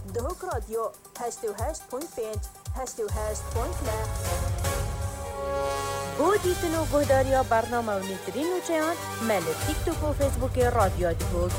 دهوک رادیو 88.5 88.9 بو دیتن و گهداریا برنامه و نیترین و چیان مل تیک توک و فیسبوک رادیو دهوک